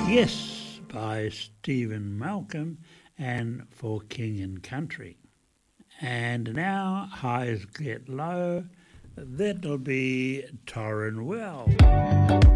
Yes, by Stephen Malcolm and For King and Country. And now, Highs Get Low, that'll be Torrin Well.